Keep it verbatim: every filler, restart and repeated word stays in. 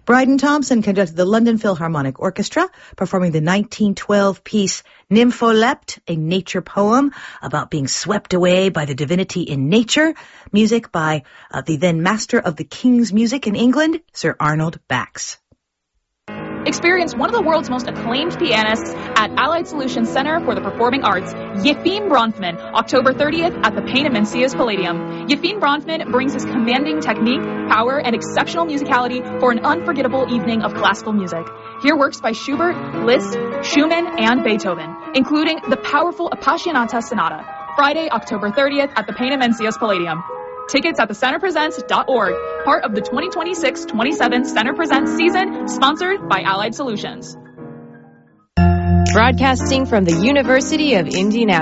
Bryden Thompson conducted the London Philharmonic Orchestra, performing the nineteen twelve piece Nympholept, a nature poem about being swept away by the divinity in nature. Music by uh, the then master of the King's Music in England, Sir Arnold Bax. Experience one of the world's most acclaimed pianists at Allied Solutions Center for the Performing Arts, Yefim Bronfman, October thirtieth at the Payne and Mencius Palladium. Yefim Bronfman brings his commanding technique, power, and exceptional musicality for an unforgettable evening of classical music. Hear works by Schubert, Liszt, Schumann, and Beethoven, including the powerful Appassionata Sonata. Friday, October thirtieth at the Payne and Mencius Palladium. Tickets at the center presents dot org, part of the twenty twenty-six twenty-seven Center Presents season, sponsored by Allied Solutions. Broadcasting from the University of Indianapolis.